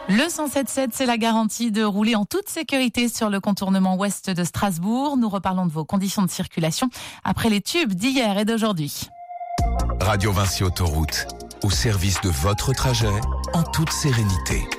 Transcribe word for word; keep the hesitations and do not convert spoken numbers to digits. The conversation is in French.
Le cent sept sept, c'est la garantie de rouler en toute sécurité sur le contournement ouest de Strasbourg. Nous reparlons de vos conditions de circulation après les tubes d'hier et d'aujourd'hui. Radio Vinci Autoroute, au service de votre trajet, en toute sérénité.